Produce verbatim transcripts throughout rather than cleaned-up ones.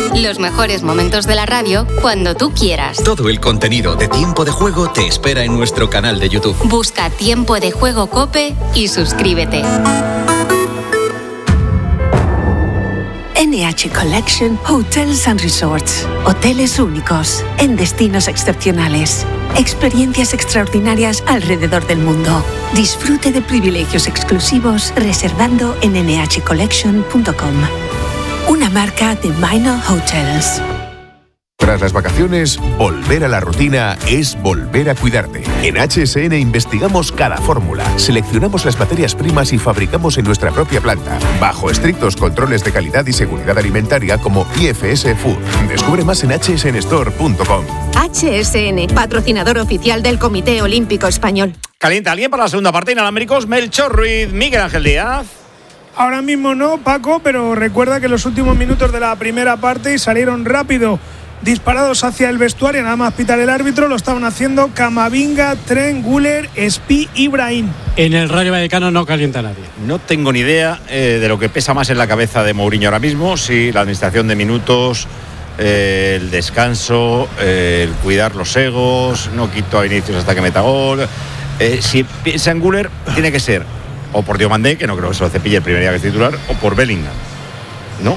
Los mejores momentos de la radio cuando tú quieras. Todo el contenido de Tiempo de Juego te espera en nuestro canal de YouTube. Busca Tiempo de Juego COPE y suscríbete. N H Collection Hotels and Resorts. Hoteles únicos, en destinos excepcionales. Experiencias extraordinarias alrededor del mundo. Disfrute de privilegios exclusivos reservando en ene hache collection punto com. Una marca de Minor Hotels. Tras las vacaciones, volver a la rutina es volver a cuidarte. En H S N investigamos cada fórmula, seleccionamos las materias primas y fabricamos en nuestra propia planta, bajo estrictos controles de calidad y seguridad alimentaria como I F S Food. Descubre más en hache ese ene store punto com. H S N, patrocinador oficial del Comité Olímpico Español. ¿Calienta alguien para la segunda parte? Inalámbricos, Melchor Ruiz, Miguel Ángel Díaz. Ahora mismo no, Paco, pero recuerda que los últimos minutos de la primera parte salieron rápido, disparados hacia el vestuario, nada más pitar el árbitro, lo estaban haciendo Camavinga, Trent, Güler, Espí y Brahim. En el Rayo Vallecano no calienta nadie. No tengo ni idea eh, de lo que pesa más en la cabeza de Mourinho ahora mismo, si la administración de minutos, eh, el descanso, eh, el cuidar los egos, no quito a Vinicius hasta que meta gol. Eh, si piensa en Güler, tiene que ser o por Diomandé, que no creo que se lo cepille el primer día que es titular, o por Bellingham, ¿no?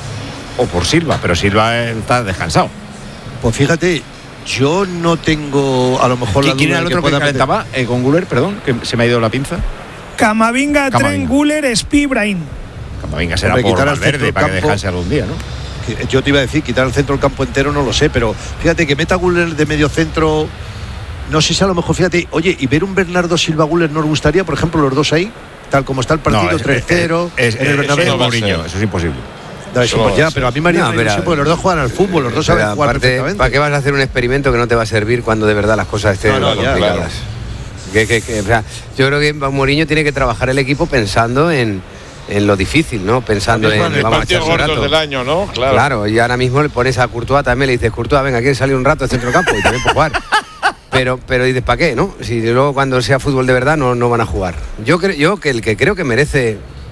O por Silva, pero Silva está descansado. Pues fíjate, yo no tengo a lo mejor la duda. ¿Quién era el otro que, que calentaba eh, con Güler? Perdón, que se me ha ido la pinza. Camavinga, Trent, Güler, Espí, Brahim. Camavinga será Hombre, por Valverde para que descanse algún día, ¿no? Yo te iba a decir, quitar el centro del campo entero no lo sé, pero fíjate que meta Güler de medio centro, no sé si a lo mejor, fíjate, oye, y ver un Bernardo Silva Güler nos gustaría, por ejemplo, los dos ahí, tal como está el partido, no, tres cero. Es, es, es, es, es Mourinho, eso es imposible. No, eso, pues ya, pero a mí me haría no, ilusión porque los dos juegan al fútbol, los dos saben jugar aparte, perfectamente. ¿Para qué vas a hacer un experimento que no te va a servir cuando de verdad las cosas estén no, no, complicadas? Ya, claro. que, que, que, o sea, yo creo que Mourinho tiene que trabajar el equipo pensando en, en lo difícil, ¿no? Pensando en el vamos partido gordo del año, ¿no? Claro. Claro, y ahora mismo le pones a Courtois también, le dices, Courtois, venga, ¿quieres salir un rato de centro campo? Y también puede jugar. Pero, pero dices, ¿para qué, no? Si luego cuando sea fútbol de verdad no, no van a jugar. Yo creo yo que el que creo que merece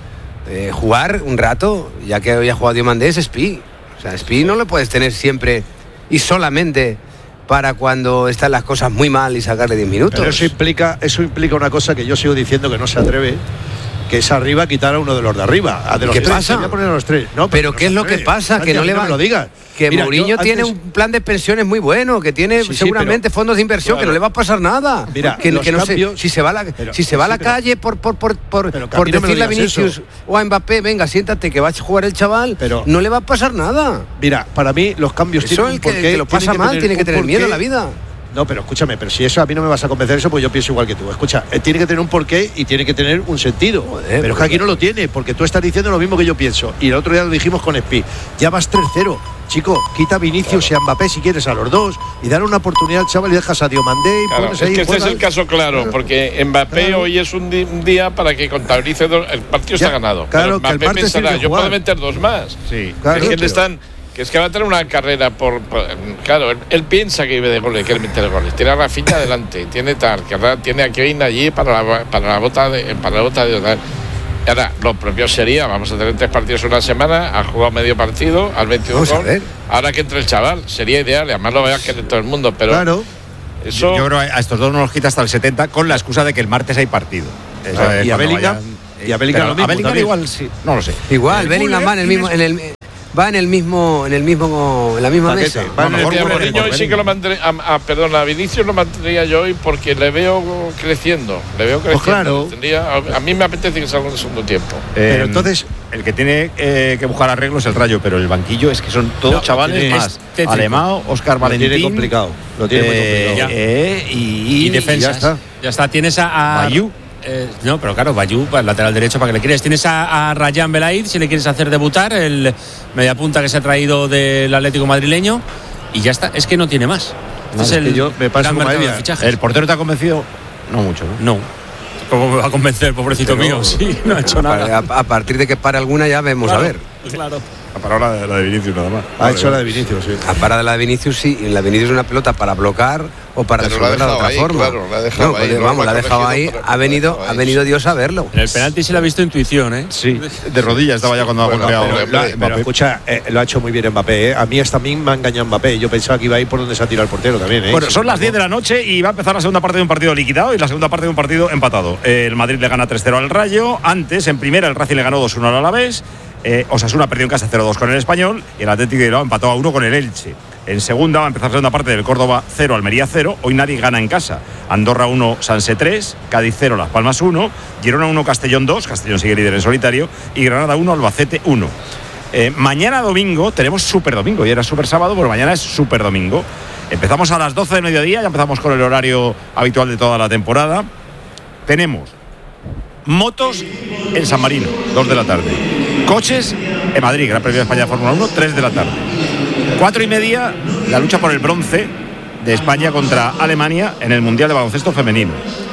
Eh, jugar un rato, ya que hoy ha jugado Diomandé, es Espí. O sea, Espí no lo puedes tener siempre y solamente para cuando están las cosas muy mal y sacarle diez minutos. Pero eso implica, eso implica una cosa que yo sigo diciendo que no se atreve, que es arriba quitar a uno de los de arriba. A de los ¿Qué tres, pasa? Voy a poner a los tres. No, pero ¿qué es lo que pasa? Que no le va, lo digas. Que Mira, Mourinho tiene antes... un plan de pensiones muy bueno, que tiene sí, seguramente sí, pero, fondos de inversión, claro, que no le va a pasar nada. Mira, que, que no cambios, sé, si se va a la, pero, si se va a la sí, calle por por por por, pero, por decirle a Vinicius eso. o a Mbappé, venga, siéntate que va a jugar el chaval, pero, no le va a pasar nada. Mira, para mí los cambios eso tienen el que, un porqué, que lo pasa tiene mal, que tiene que tener miedo en la vida. No, pero escúchame, pero si eso a mí no me vas a convencer eso, pues yo pienso igual que tú. Escucha, eh, tiene que tener un porqué y tiene que tener un sentido. Joder, pero es que aquí no lo tiene, porque tú estás diciendo lo mismo que yo pienso. Y el otro día lo dijimos con Espí. Ya vas tres cero. Chico, quita a Vinicius claro. y a Mbappé si quieres a los dos y dar una oportunidad al chaval y dejas a Diomandé y claro, pones es ahí. que este es el caso claro, claro. porque Mbappé claro. hoy es un, di un día para que contabilice dos, el partido ya, está ganado. Claro, pero Mbappé pensará, yo puedo meter dos más. Sí, claro, es que le están que es que va a tener una carrera por, por claro, él, él piensa que vive de goles, quiere meter goles, tiene a Rafinha adelante, tiene tal, que tiene a Kevin allí para la, para la bota de para la bota de ahora, lo propio sería, vamos a tener tres partidos una semana, ha jugado medio partido, al veintidós gol, ahora que entre el chaval, sería ideal, y además lo vea que de todo el mundo, pero claro. eso yo, yo creo que a estos dos no los quita hasta el setenta con la excusa de que el martes hay partido. Claro, y a Bellingham, y a Bellingham, lo mismo, a Bellingham igual sí, no lo sé. Igual, Bellingham va en el mismo en el va en el mismo en el mismo en la misma Paquete, mesa. Va en el mejor Mourinho hoy sí que lo mantendría, a, a, perdón, a Vinicius lo mantendría yo hoy porque le veo creciendo, le veo creciendo. Pues claro. Tendría, a, a mí me apetece que salga en el segundo tiempo. Eh, pero entonces el que tiene eh, que buscar arreglos es el Rayo, pero el banquillo es que son todos no, chavales tiene, más. Alemão, Óscar Valentín. Lo tiene complicado. Lo tiene eh, muy complicado. Eh, y, y defensas. Ya está. Ya está. Tienes a, a Bayou. Eh, no, pero claro, Bayou, para el lateral derecho, ¿para que le quieres? Tienes a, a Rayan Belaid, si le quieres hacer debutar, el mediapunta que se ha traído del Atlético madrileño, y ya está, es que no tiene más. Este es el yo me paso como de fichajes. ¿El portero te ha convencido? No mucho, ¿no? No. ¿Cómo me va a convencer, pobrecito pero, mío? Sí, no ha hecho nada. A, a partir de que para alguna ya vemos, claro. a ver. Claro. Ha parado la, la de Vinicius nada más. Ha hecho la de Vinicius, sí. Ha parado la de Vinicius, sí. Y la de Vinicius es una pelota para bloquear o para Pero la ha resolverla de dejado otra ahí, forma. claro, la ha dejado no, ahí, pues, no vamos, la la ha ha dejado ahí. corregido, Ha pero venido, la ha ha hecho. venido Dios a verlo. En el penalti se le ha visto intuición, ¿eh? Sí, de rodillas estaba ya cuando ha Bueno, golpeado. pero- Lo ha- Mbappé. pero escucha, eh, lo ha hecho muy bien Mbappé. ¿eh? A mí hasta a mí me ha engañado Mbappé. Yo pensaba que iba a ir por donde se ha tirado el portero también. ¿eh? Bueno, Sin son las embargo, diez de la noche y va a empezar la segunda parte de un partido liquidado y la segunda parte de un partido empatado. El Madrid le gana tres cero al Rayo. Antes, en primera, el Racing le ganó dos uno al Alavés. Eh, Osasuna perdió en casa cero dos con el Español y el Atlético de Bilbao empató a uno con el Elche. En segunda va a empezar la segunda parte del Córdoba cero, Almería cero. Hoy nadie gana en casa. Andorra uno, Sanse tres, Cádiz cero, Las Palmas uno, Girona uno, Castellón dos, Castellón sigue líder en solitario, y Granada uno, Albacete uno. Eh, mañana domingo tenemos Super Domingo, y era Super Sábado, pero mañana es Super Domingo. Empezamos a las doce del mediodía, ya empezamos con el horario habitual de toda la temporada. Tenemos motos en San Marino, dos de la tarde. Coches en Madrid, Gran Premio de España de Fórmula uno, tres de la tarde. Cuatro y media, la lucha por el bronce de España contra Alemania en el Mundial de Baloncesto Femenino.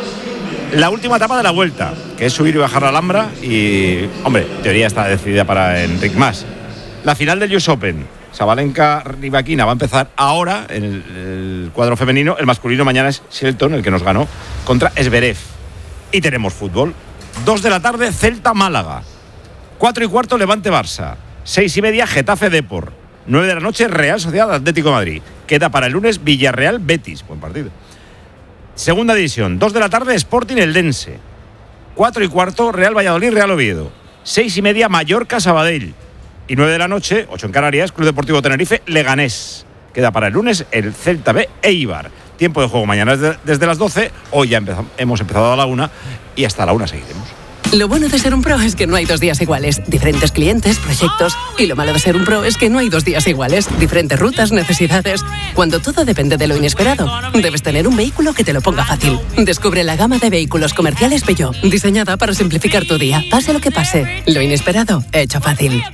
La última etapa de la Vuelta, que es subir y bajar la Alhambra y, hombre, en teoría está decidida para Enric Mas. La final del U S Open, Sabalenka-Rybakina, va a empezar ahora en el, el cuadro femenino. El masculino mañana es Shelton, el que nos ganó, contra Zverev. Y tenemos fútbol. Dos de la tarde, Celta-Málaga. Cuatro y cuarto, Levante-Barça. Seis y media, Getafe-Depor. Nueve de la noche, Real Sociedad Atlético de Madrid. Queda para el lunes Villarreal-Betis. Buen partido. Segunda división, dos de la tarde, Sporting-Eldense. Cuatro y cuarto, Real Valladolid-Real Oviedo. Seis y media, Mallorca-Sabadell. Y nueve de la noche, ocho en Canarias, Club Deportivo Tenerife-Leganés. Queda para el lunes el Celta B Eibar. Tiempo de juego mañana desde, desde las doce. Hoy ya empezamos, hemos empezado a la una y hasta la una seguiremos. Lo bueno de ser un pro es que no hay dos días iguales. Diferentes clientes, proyectos. Y lo malo de ser un pro es que no hay dos días iguales. Diferentes rutas, necesidades. Cuando todo depende de lo inesperado, debes tener un vehículo que te lo ponga fácil. Descubre la gama de vehículos comerciales Peugeot, diseñada para simplificar tu día. Pase lo que pase, lo inesperado, hecho fácil.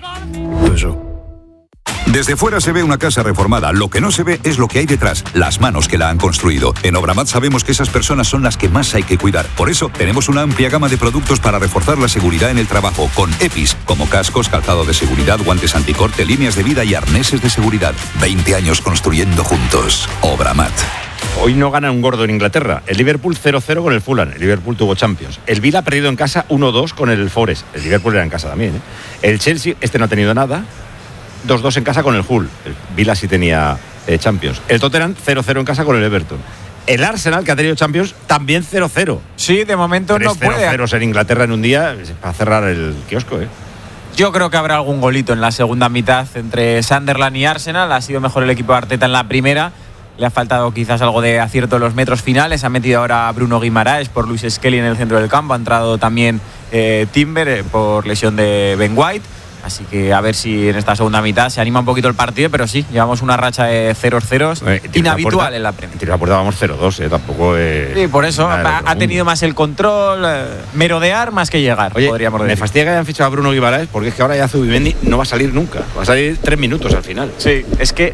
Desde fuera se ve una casa reformada, lo que no se ve es lo que hay detrás, las manos que la han construido. En Obramat sabemos que esas personas son las que más hay que cuidar. Por eso tenemos una amplia gama de productos para reforzar la seguridad en el trabajo, con EPIs, como cascos, calzado de seguridad, guantes anticorte, líneas de vida y arneses de seguridad. veinte años construyendo juntos. Obramat. Hoy no gana un gordo en Inglaterra. El Liverpool cero cero con el Fulham. El Liverpool tuvo Champions. El Villa ha perdido en casa uno dos con el Forest. El Liverpool era en casa también, ¿eh? El Chelsea, este no ha tenido nada. dos dos en casa con el Hull. El Villa sí tenía eh, Champions. El Tottenham cero cero en casa con el Everton. El Arsenal, que ha tenido Champions, también cero cero. Sí, de momento Tres no puede. cero ceros en Inglaterra en un día para cerrar el kiosco, ¿eh? Yo creo que habrá algún golito en la segunda mitad entre Sunderland y Arsenal. Ha sido mejor el equipo de Arteta en la primera. Le ha faltado quizás algo de acierto en los metros finales. Ha metido ahora a Bruno Guimaraes por Luis Skelly en el centro del campo. Ha entrado también eh, Timber eh, por lesión de Ben White. Así que a ver si en esta segunda mitad se anima un poquito el partido, pero sí, llevamos una racha de ceros ceros eh, inhabitual en la Premier. En tiro a puerta vamos cero dos, eh, tampoco eh, Sí, por eso ha, ha tenido más el control, eh, merodear más que llegar. Oye, podríamos decir. me fastidia que hayan fichado a Bruno Guimaraes porque es que ahora ya Zubimendi no va a salir nunca. Va a salir tres minutos al final. Sí, es que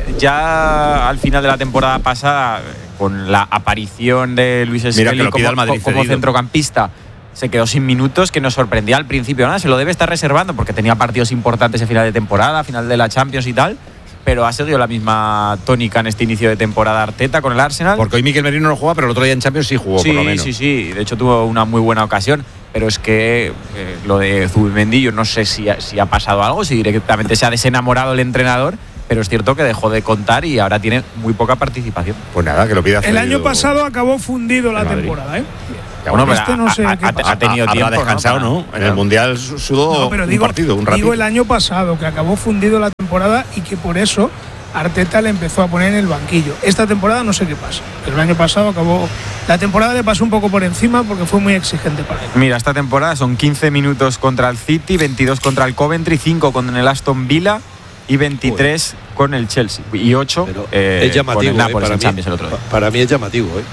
ya al final de la temporada pasada, con la aparición de Luis Skelly como, Madrid como centrocampista, se quedó sin minutos, que nos sorprendía al principio. Nada, se lo debe estar reservando porque tenía partidos importantes en final de temporada, final de la Champions y tal. Pero ha seguido la misma tónica en este inicio de temporada Arteta con el Arsenal. Porque hoy Mikel Merino no juega, pero el otro día en Champions sí jugó, sí, por lo menos. Sí, sí, de hecho tuvo una muy buena ocasión. Pero es que eh, lo de Zubimendi, yo no sé si ha, si ha pasado algo, si directamente se ha desenamorado el entrenador. Pero es cierto que dejó de contar y ahora tiene muy poca participación. Pues nada, que lo pida. El año pasado acabó fundido la temporada, ¿eh? Bueno, pero este no sé ha, qué ha, pasa. ha tenido tiempo, ha descansado, ¿no? ¿no? En el Mundial sudó no, pero un digo, partido, un ratito. Digo el año pasado, que acabó fundido la temporada y que por eso Arteta le empezó a poner en el banquillo. Esta temporada no sé qué pasa. Pero el año pasado acabó. La temporada le pasó un poco por encima porque fue muy exigente para él. Mira, esta temporada son quince minutos contra el City, veintidós contra el Coventry, cinco con el Aston Villa y veintitrés Uy. con el Chelsea. Y ocho eh, es llamativo, con el Nápoles eh, para, en mí, Champions el otro día. Para mí es llamativo, ¿eh?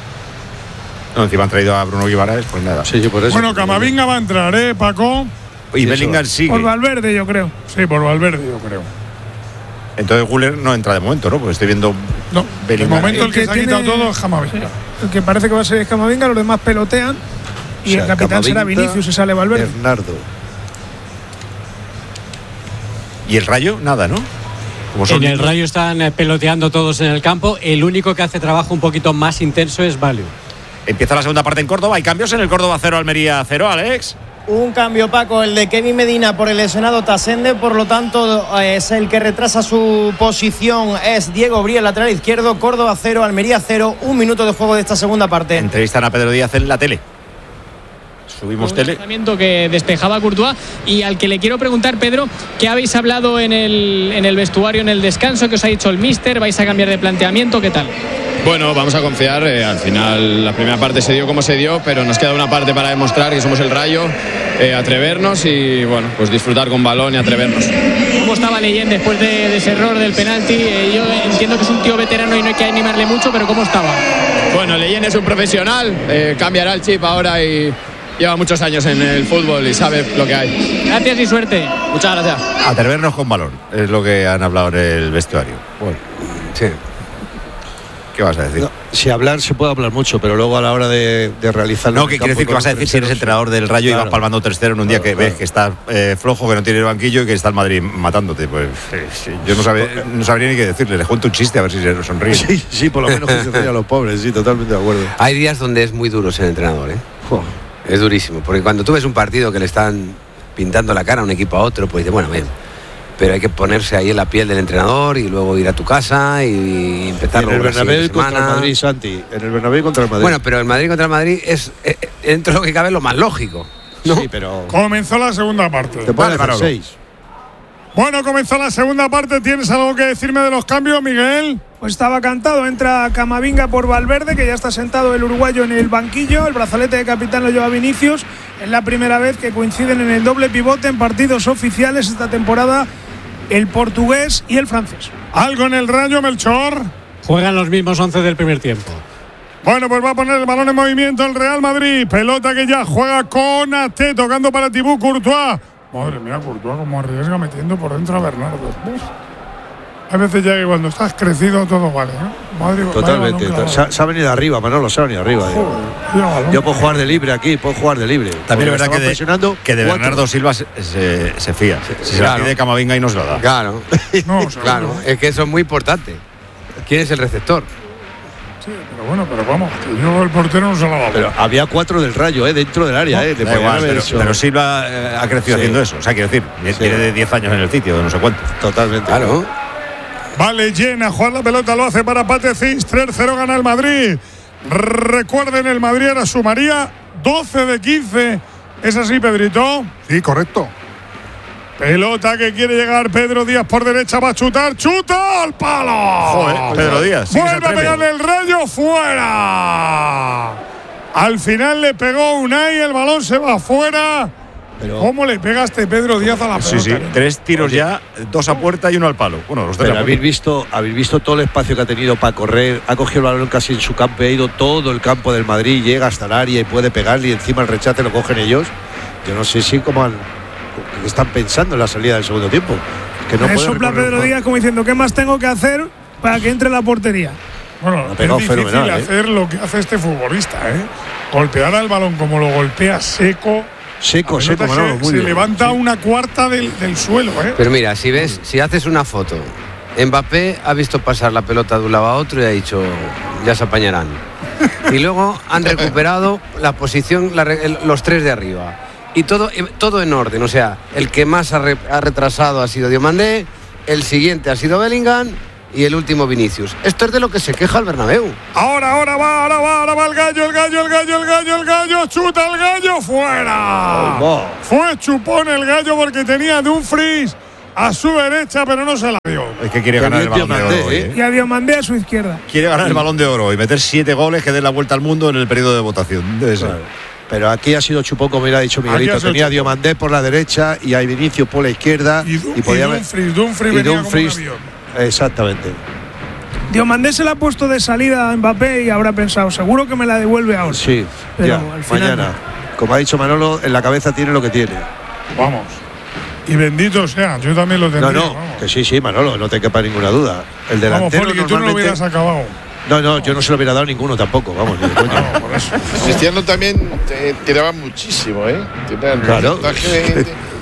No, encima han traído a Bruno Guimaraes, pues nada. Sí, sí, por eso. Bueno, Camavinga va a entrar, ¿eh, Paco? Y Bellingham sigue. Por Valverde, yo creo. Sí, por Valverde, yo creo. Entonces Güler no entra de momento, ¿no? Porque estoy viendo. No, de momento el que, el que se ha quitado todo es Camavinga. Sí, el que parece que va a ser Camavinga, los demás pelotean. Y o sea, el capitán será Vinicius y sale Valverde. Bernardo. Y el Rayo, nada, ¿no? Como en el Rayo están peloteando todos en el campo. El único que hace trabajo un poquito más intenso es Value. Empieza la segunda parte en Córdoba. ¿Hay cambios en el Córdoba cero, Almería cero, Alex? Un cambio, Paco, el de Kevin Medina por el lesionado Tasende, por lo tanto es el que retrasa su posición, es Diego Bría, lateral izquierdo. Córdoba cero, Almería cero, un minuto de juego de esta segunda parte. Entrevistan a Pedro Díaz en la tele. Subimos tele. Un lanzamiento que despejaba Courtois y al que le quiero preguntar, Pedro, ¿qué habéis hablado en el, en el vestuario, en el descanso? ¿Qué os ha dicho el míster? ¿Vais a cambiar de planteamiento? ¿Qué tal? Bueno, vamos a confiar. Eh, al final la primera parte se dio como se dio, pero nos queda una parte para demostrar que somos el Rayo, eh, atrevernos y bueno, pues disfrutar con balón y atrevernos. ¿Cómo estaba Leyen después de, de ese error del penalti? Eh, yo entiendo que es un tío veterano y no hay que animarle mucho, pero ¿cómo estaba? Bueno, Leyen es un profesional, eh, cambiará el chip ahora y lleva muchos años en el fútbol y sabe lo que hay. Gracias y suerte. Muchas gracias. Atrevernos con balón, es lo que han hablado en el vestuario. Bueno, sí. ¿Qué vas a decir? No, si hablar se puede hablar mucho, pero luego a la hora de, de realizarlo. No, que quiere decir que vas a decir si eres entrenador del Rayo claro. y vas palmando tres cero en un claro, día que claro. ves que estás eh, flojo, que no tiene el banquillo y que está el Madrid matándote. Pues eh, sí, yo no, sabe, no sabría ni qué decirle. Les cuento un chiste a ver si se sonríe. Sí, sí, por lo menos que se ríe a los pobres, sí, totalmente de acuerdo. Hay días donde es muy duro ser entrenador, ¿eh? Oh. Es durísimo, porque cuando tú ves un partido que le están pintando la cara a un equipo a otro, pues dices, bueno, bien. Pero hay que ponerse ahí en la piel del entrenador y luego ir a tu casa y empezar. En el Bernabéu contra el Madrid, Santi. En el Bernabéu contra el Madrid. Bueno, pero el Madrid contra el Madrid es, eh, dentro de lo que cabe, lo más lógico, ¿no? Sí, pero comenzó la segunda parte. Te puede dejar seis. Bueno, comenzó la segunda parte. ¿Tienes algo que decirme de los cambios, Miguel? Pues estaba cantado. Entra Camavinga por Valverde, que ya está sentado el uruguayo en el banquillo. El brazalete de capitán lo lleva Vinicius. Es la primera vez que coinciden en el doble pivote en partidos oficiales esta temporada el portugués y el francés. ¿Algo en el Rayo, Melchor? Juegan los mismos once del primer tiempo. Bueno, pues va a poner el balón en movimiento el Real Madrid. Pelota que ya juega con Ate, tocando para Thibaut Courtois. Madre mía, Courtois como arriesga metiendo por dentro a Bernardo. Uf. Hay veces ya que cuando estás crecido todo vale, ¿no? Madre, totalmente. Se, se ha venido arriba, Manolo, se ha venido arriba. Joder, yo puedo jugar de libre aquí, puedo jugar de libre. También es verdad que de, que de Bernardo Silva se, se, se fía. Se, si claro. se la pide Camavinga y no se lo da. Claro, no, claro. Es que eso es muy importante. ¿Quién es el receptor? Sí, pero bueno, pero vamos, que yo el portero no se lo va a ver. Pero había cuatro del Rayo, ¿eh? Dentro del área, ¿eh? Da igual, pero, pero Silva eh, ha crecido sí. haciendo eso. O sea, quiero decir, sí. tiene de diez años en el sitio, de no sé cuánto. Totalmente. Claro. Vale, llena, jugar la pelota lo hace para Patecís, tres cero gana el Madrid. Recuerden, el Madrid ahora sumaría doce de quince. ¿Es así, Pedrito? Sí, correcto. Pelota que quiere llegar Pedro Díaz por derecha, va a chutar, ¡chuta al palo! Joder, Pedro Díaz. Sí, vuelve a pegarle el Rayo, fuera. Al final le pegó Unai, el balón se va fuera. Pero, ¿cómo le pegaste, Pedro Díaz, a la pelota? Sí, sí, tres tiros Oye. ya, dos a puerta y uno al palo. Bueno, los tres. Pero habéis visto, habéis visto todo el espacio que ha tenido para correr. Ha cogido el balón casi en su campo, ha ido todo el campo del Madrid, llega hasta el área y puede pegarle y encima el rechace lo cogen ellos. Yo no sé si cómo han, están pensando en la salida del segundo tiempo. Que no sopla Pedro más. Díaz como diciendo, ¿qué más tengo que hacer para que entre en la portería? Bueno, es difícil ¿eh? hacer lo que hace este futbolista, ¿eh? Golpear al balón como lo golpea seco. Seco, seco, se, Manolo, muy se bien. levanta sí. una cuarta del, del suelo, ¿eh? Pero mira, si ves, si haces una foto, Mbappé ha visto pasar la pelota de un lado a otro y ha dicho, ya se apañarán. Y luego han recuperado la posición, la, el, los tres de arriba. Y todo, todo en orden, o sea, el que más ha, re, ha retrasado ha sido Diomandé, el siguiente ha sido Bellingham y el último Vinicius. Esto es de lo que se queja el Bernabéu. Ahora, ahora va, ahora va, ahora va el gallo, el gallo, el gallo, el gallo, el gallo, chuta el gallo, fuera. Oh, Fue chupón el gallo porque tenía Dumfries a su derecha, pero no se la dio. Es que quiere ganar el balón de oro hoy, ¿eh? Y a Diomandé a su izquierda. Quiere ganar el balón de oro y meter siete goles que den la vuelta al mundo en el periodo de votación. Debe ser. Claro. Pero aquí ha sido chupón, como hubiera dicho Miguelito. Tenía a Diomandé por la derecha y a Vinicius por la izquierda. Y, y, podía y Dumfries, Dumfries venía Dumfries, como un avión. Exactamente. Diomandé se la ha puesto de salida a Mbappé y habrá pensado, seguro que me la devuelve ahora. Sí, pero ya, al final mañana. No. Como ha dicho Manolo, en la cabeza tiene lo que tiene. Vamos. Y bendito sea, yo también lo tendría. No, no, vamos. que sí, sí, Manolo, no te quepa ninguna duda. El delantero vamos, que tú no lo hubieras acabado. No, no, yo no se lo hubiera dado ninguno tampoco, vamos, ni de coña. Cristiano también te, tiraba muchísimo, ¿eh? Tiene el claro. de,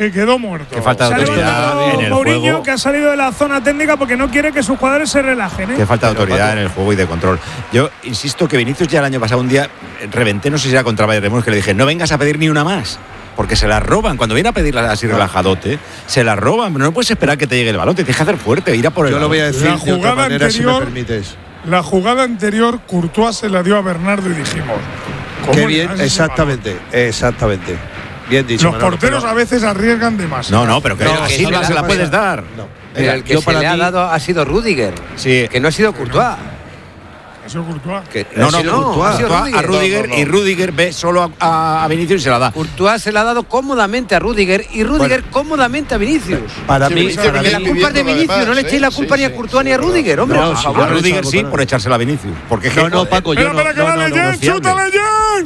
que quedó muerto. Que falta de autoridad en el Mourinho, juego. que ha salido de la zona técnica porque no quiere que sus jugadores se relajen. ¿eh? Que falta de autoridad en el juego y de control. Yo insisto que Vinicius ya el año pasado un día reventé, no sé si era contra Bayern de Múnich, que le dije, no vengas a pedir ni una más. Porque se la roban. Cuando viene a pedirla así relajadote, se la roban. No puedes esperar que te llegue el balón. Te tienes que hacer fuerte, ir a por el Yo balón. lo voy a decir La de otra jugada manera, si me anterior- permites. La jugada anterior, Courtois se la dio a Bernardo y dijimos. ¿cómo Qué le bien, das ese exactamente, exactamente. Bien dicho. Los Manolo, porteros pero- a veces arriesgan demasiado. No, no, pero que No, así que no se se la- la puedes dar. Pero el que yo se para le ha mí- dado ha sido Rüdiger. Sí. Que no ha sido Courtois. Ha sido Courtois. Que- no, no, Ese no, Courtois, ha sido Courtois a Rüdiger. Rüdiger No, no, no. y Rüdiger ve solo a, a Vinicius y se la da. Courtois se la ha dado cómodamente a Rüdiger y Rüdiger cómodamente a Vinicius. Para Sí, mí, Vinicius para viene la mí- culpa es de viviendo Vinicius, no le además, echéis la ¿eh? culpa Sí, ni a sí. Courtois ni a Rüdiger, hombre. No, por sí, favor. A Rüdiger algo, sí claro. por echársela a Vinicius. Porque es que, No, no, joder, Paco, yo Espera, no. espera, que no, va no, no, Leyen, no, fiable. chútale Leyen,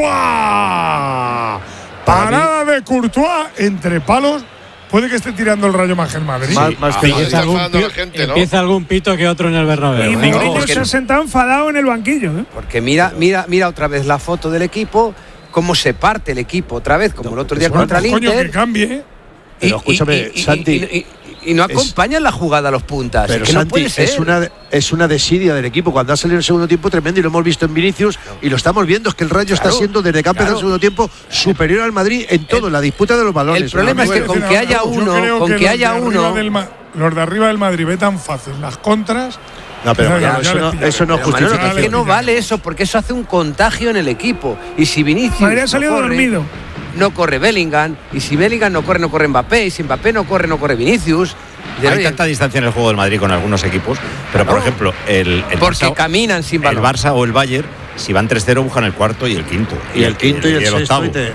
Courtois. Parada de Courtois entre palos. Puede que esté tirando el Rayo Majer Madrid. Más- más que Ah, Madrid. está Empieza algún, enfadando la pi- gente, ¿no? empieza algún pito que otro en el Bernabéu. Y ¿eh? Mourinho porque- se ha sentado enfadado en el banquillo. ¿eh? Porque mira, mira, mira otra vez la foto del equipo, cómo se parte el equipo otra vez, como el otro día Bueno, contra el pues, coño, que Inter. cambie. Pero escúchame, y, y- Santi. y- y- y no es- acompañan la jugada a los puntas. Pero es que no Santi, puede ser. es una es una desidia del equipo. Cuando ha salido en el segundo tiempo tremendo y lo hemos visto en Vinicius y lo estamos viendo, es que el Rayo está Claro, siendo desde que ha empezado claro. el segundo tiempo superior al Madrid en todo, en la disputa de los balones. el problema es que Bueno, con que haya Yo uno, creo con que, los haya de uno. arriba del Ma- los de arriba del Madrid ve tan fácil las contras. No, pero Ya, Manolo, ya eso les no, pillaré. eso no es Pero, Manolo, justificación. es que no vale eso, porque eso hace un contagio en el equipo. Y si Vinicius Madrid ha no salido corre, dormido. no corre Bellingham, y si Bellingham no corre, no corre Mbappé, y si Mbappé no corre, no corre Vinicius. De- hay oye, tanta distancia en el juego del Madrid con algunos equipos, pero por Claro. ejemplo, el, el porque Barça, caminan sin el balón. Barça o el Bayern, si van tres cero, buscan el cuarto y el quinto. Y el quinto y el sexto. octavo. y te-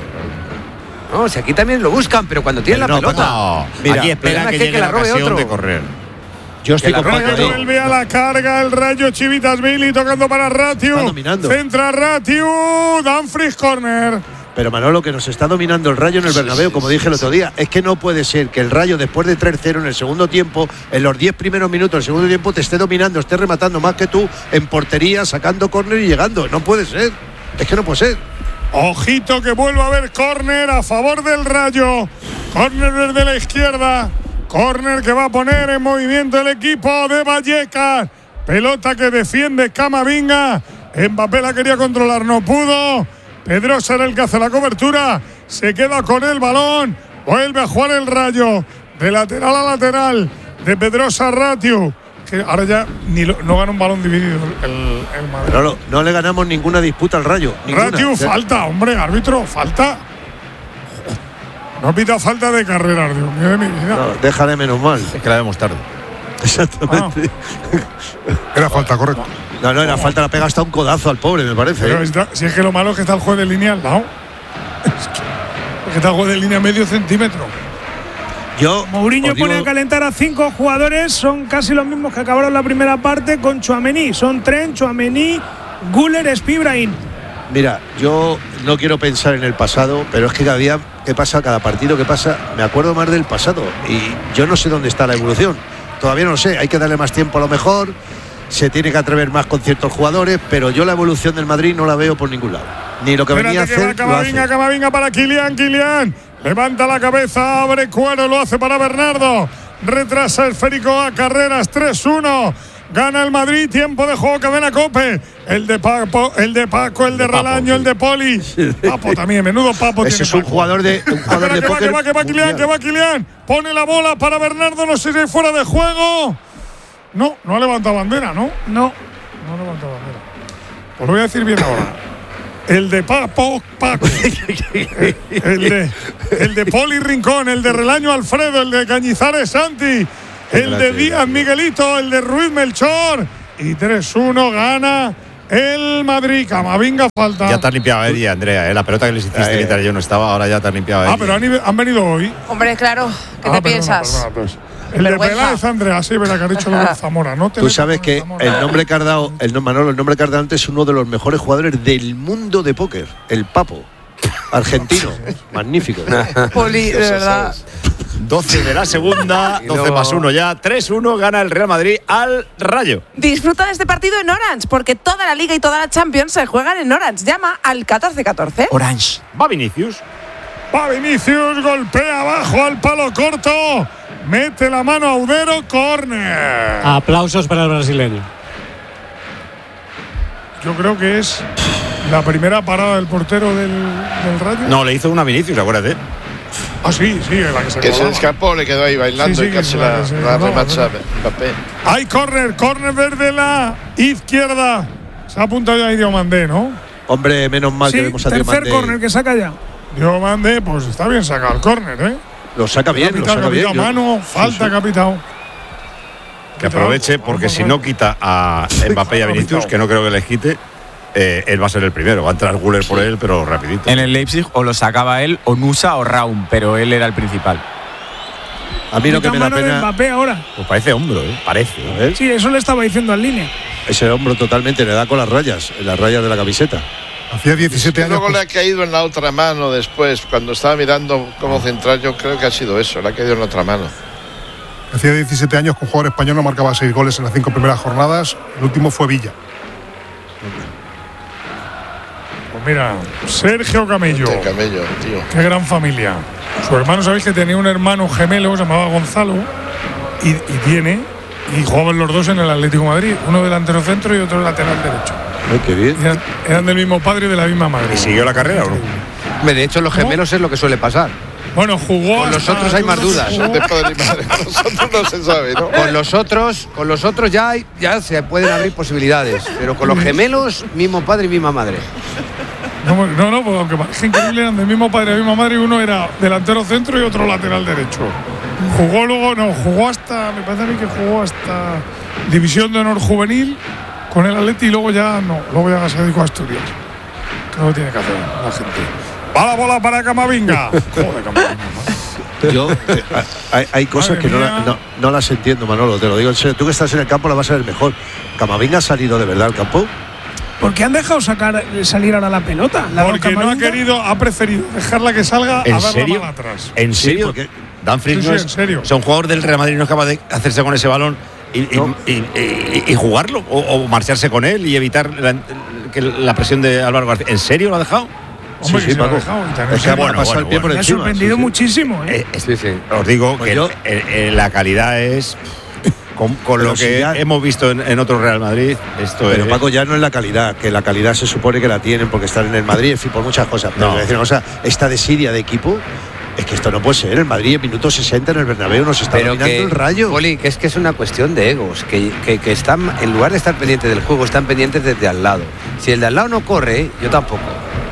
No, si aquí también lo buscan, pero cuando tienen Pero la no, pelota. No, Mira, aquí el espera problema que es que llegue que la la robe ocasión otro. de correr. Yo estoy Que la con robe Paco. Que otro. vuelve a la carga el Rayo Chivitasvili tocando para Ratiu. Está dominando. Centra Ratiu. Dumfries corner. Pero Manolo, que nos está dominando el Rayo en el Bernabéu, como dije el otro día, es que no puede ser que el Rayo, después de tres cero en el segundo tiempo, en los diez primeros minutos del segundo tiempo, te esté dominando, esté rematando más que tú en portería, sacando córner y llegando. No puede ser. Es que no puede ser. Ojito que vuelva a haber córner a favor del Rayo. Córner desde la izquierda. Córner que va a poner en movimiento el equipo de Vallecas. Pelota que defiende Camavinga. Mbappé la quería controlar, no pudo. Pedrosa era el que hace la cobertura. Se queda con el balón. Vuelve a jugar el Rayo. De lateral a lateral. De Pedrosa a Ratiu. Que ahora ya ni lo- no gana un balón dividido el, el Madrid. Pero no, no le ganamos ninguna disputa al Rayo. Ninguna. Ratiu, falta, hombre, árbitro, falta. No pita falta de carrera, Dios mío de mi vida. No, déjale menos mal. Es que la vemos tarde. Exactamente. Era falta, correcto. No, no, era falta, la pega hasta un codazo al pobre, me parece. Pero ¿eh? está- si es que lo malo es que está el juez de línea al lado. Es que, es que está el juez de línea medio centímetro. Yo Mourinho os digo- pone a calentar a cinco jugadores, son casi los mismos que acabaron la primera parte con Tchouaméni. Son Trent, Tchouaméni, Güler, Spi, Brahim. Mira, yo no quiero pensar en el pasado, pero es que cada día que pasa, cada partido que pasa, me acuerdo más del pasado. Y yo no sé dónde está la evolución. Todavía no lo sé, hay que darle más tiempo a lo mejor. Se tiene que atrever más con ciertos jugadores, pero yo la evolución del Madrid no la veo por ningún lado. Ni lo que venía a Espérate que va hacer, lo hace. Camavinga, Camavinga para Kylian, Kylian. Levanta la cabeza, abre cuero, lo hace para Bernardo. Retrasa esférico a Carreras, tres uno. Gana el Madrid, tiempo de juego, cadena Cope. El de Paco, el de Paco, el de Relaño, el de Poli. Papo también, menudo Papo Ese tiene es un Paco. jugador de, un jugador Espera, de que va, póker que va, que va Kylian, mundial. que va Kylian. Pone la bola para Bernardo, no sé si es fuera de juego. No, no ha levantado bandera, ¿no? No. No ha levantado bandera. Pues lo voy a decir bien ahora. El de Papo, Paco. el, de, el de Poli Rincón, el de Relaño Alfredo, el de Cañizares Santi, el de Díaz Miguelito, el de Ruiz Melchor. Y tres uno gana el Madrid. Camavinga falta. Ya te has limpiado a Eddie, Andrea. ¿eh? La pelota que les hiciste Ahí. mientras yo no estaba, ahora ya te has limpiado a Eddie. Ah, pero han, ido- han venido hoy. Hombre, claro, ¿qué Ah, te perdona, piensas? perdona, pues. El de Vergüenza. Peláez, Andrea, sí, verá que ha dicho lo de Zamora. No te Tú metas sabes con que Zamora. el nombre que has dado, el nombre, Manolo, el nombre que has dado antes es uno de los mejores jugadores del mundo de póker, el Papo, argentino, magnífico. Poli, de verdad. doce de la segunda, Y doce luego- más uno ya, tres uno gana el Real Madrid al Rayo. Disfruta de este partido en Orange, porque toda la Liga y toda la Champions se juegan en Orange. Llama al catorce catorce. Orange. Va Vinicius. Va Vinicius, golpea abajo al palo corto. Mete la mano a Audero, córner. Aplausos para el brasileño. Yo creo que es la primera parada del portero del, del Rayo. No, le hizo una Vinicius, acuérdate. Ah, sí, sí, la que se Que se colaba. le escapó, le quedó ahí bailando Sí, sí, y casi que la, se- se la colaba, remacha ¿no? Mbappé. Hay córner, córner desde la izquierda. Se ha apuntado ya ahí Diomandé, ¿no? Hombre, menos mal Sí, que vemos a tercer Diomandé. córner que saca ya. Diomandé, pues está bien sacado el córner, ¿eh? Lo saca bien, lo Capitán, saca bien. capitán, Yo- mano, falta, sí, sí. capitán. Que aproveche, porque si no quita a Mbappé y a Vinicius, que no creo que les quite, eh, él va a ser el primero. Va a entrar Güler por él, pero rapidito. En el Leipzig o lo sacaba él, o Nusa o Raum, pero él era el principal. A mí lo que me da mano de pena Mbappé ahora. Pues parece hombro, ¿eh? Parece. A ver, Sí, eso le estaba diciendo al línea. ese hombro totalmente le da con las rayas, en las rayas de la camiseta. Hacía diecisiete Y años. luego que- le ha caído en la otra mano después, cuando estaba mirando cómo centrar, yo creo que ha sido eso, le ha caído en la otra mano. Hacía diecisiete años que un jugador español no marcaba seis goles en las cinco primeras jornadas. El último fue Villa. Pues mira, Sergio Camello. Este Camello, tío. Qué gran familia. Su hermano, sabéis que tenía un hermano gemelo, se llamaba Gonzalo, y, y tiene, y jugaban los dos en el Atlético de Madrid, uno delantero centro y otro lateral derecho. Ay, qué bien. Eran, eran del mismo padre y de la misma madre. ¿Y siguió la carrera o no? Hombre, de hecho, los gemelos es lo que suele pasar. Bueno, jugó. Con los hasta- otros hay más dudas. De padre y madre, con nosotros no se sabe, ¿no? Con los otros, con los otros ya, hay- ya se pueden abrir posibilidades. Pero con los gemelos, mismo padre y misma madre. No, no, no, porque aunque parezca increíble, eran del mismo padre y la misma madre, y uno era delantero centro y otro lateral derecho. Jugó luego, no, jugó hasta, me parece a mí que jugó hasta División de Honor Juvenil con el Atleti y luego ya no, luego ya se dedicó a Asturias. Que no tiene que hacer la gente. Va la bola para Camavinga. Joder, Camavinga. Yo, eh, hay, hay cosas Madre que no, mía. la- no, no las entiendo, Manolo, te lo digo en serio. Tú que estás en el campo la vas a ver mejor. ¿Camavinga ha salido de verdad al campo? ¿Por qué han dejado sacar, salir ahora la pelota? ¿La Porque no ha Camavinga? querido, ha preferido dejarla que salga ¿En a darla serio? mal atrás. ¿En serio? porque- Danfries Sí, no sí, es, en serio. o sea, un jugador del Real Madrid no es capaz de hacerse con ese balón y, y- No. y- y- y jugarlo o, o marcharse con él y evitar la, que la presión de Álvaro García. ¿En serio lo ha dejado? Hombre, sí, que sí, se lo ha Paco. dejado y tan- Es que bueno, ha pasado bueno, el pie por Me ha encima. sorprendido sí, sí. muchísimo, ¿eh? Eh, es- Sí, sí. Os digo Pues que yo- eh, eh, la calidad es con, con Pero lo si que ya- hemos visto en, en otro Real Madrid. Esto Pero es. Paco, ya no es la calidad, que la calidad se supone que la tienen porque están en el Madrid, en fin, por muchas cosas. Pero No. voy a decir una cosa, esta desidia de equipo, es que esto no puede ser. El Madrid en minuto sesenta en el Bernabéu nos está Pero dominando que, el Rayo. Poli, que es que es una cuestión de egos, que, que, que están, en lugar de estar pendientes del juego, están pendientes desde al lado. Si el de al lado no corre, yo tampoco.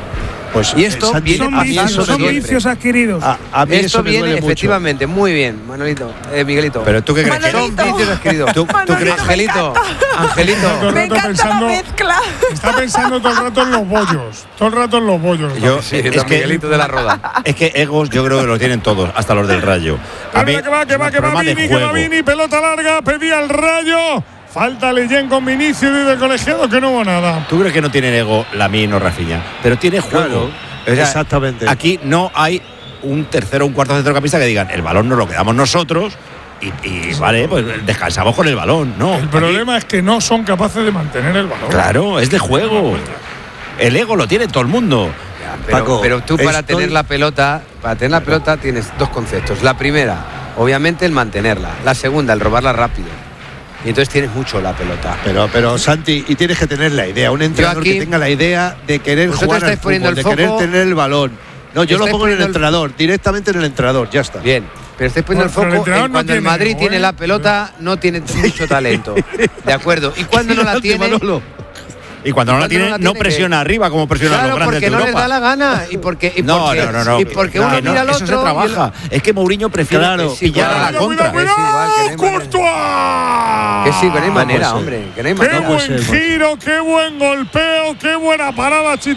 Pues Y esto Santi, viene Son a mí vicios, eso me son duele. vicios adquiridos. A, a mí Esto eso me viene duele mucho. efectivamente, muy bien, Manolito, eh, Miguelito. Pero tú qué crees que Son vicios adquiridos. ¿Tú, tú ¿Tú crees, crees Angelito? Angelito. Todo el Me rato encanta pensando, la mezcla. está pensando todo el rato en los bollos. Todo el rato en los bollos. Yo, Sí, es, don que, Miguelito de la Roda. es que egos yo creo que lo tienen todos, hasta los del Rayo. A mí, Venga, que va, que va, es que un va, problema de Vini, que va juego. Vini, pelota larga, pedía el Rayo. Falta Leyen con Vinicius y del colegiado que no hubo nada. ¿Tú crees que no tienen ego Lamine o Rafinha? Pero tiene juego. Claro, O sea, exactamente. Aquí no hay un tercero o un cuarto centrocampista que digan el balón nos lo quedamos nosotros y, y, vale, pues descansamos con el balón. No. El aquí- problema es que no son capaces de mantener el balón. claro, es de juego. El ego lo tiene todo el mundo. Pero, Paco, pero tú para estoy- tener la pelota, para tener la pelota tienes dos conceptos. La primera, obviamente el mantenerla. La segunda, el robarla rápido. Y entonces tienes mucho la pelota. Pero, pero Santi, y tienes que tener la idea, un entrenador aquí- que tenga la idea de querer Vosotros jugar al estáis poniendo fútbol, de el querer foco- tener el balón. No, yo lo Estáis pongo en el poniendo el- entrenador, directamente en el entrenador, ya está. Bien, pero estáis poniendo Bueno, el pero el foco entrenador en no cuando el tiene Madrid ego, tiene ¿eh? la pelota, no tiene mucho talento. De acuerdo. Y cuando no la Fíjate, tiene, Manolo. Y cuando no la Cuando tiene, no la no tiene, presiona que- arriba como presionan claro, los grandes porque de no les Europa. da la gana y porque y No, porque, no, no, no. y porque No, uno no, mira al eso se otro. y el- trabaja. Es que Mourinho prefiere Claro, pillar igual. a la Cuidado, contra. cuidado, Es igual, que no hay manera. ¡Courtois! Que sí, que no hay manera, ser. hombre, que no hay ¡Qué manera. puede buen ser, puede ser. giro, qué buen golpeo, qué buena parada, Chito!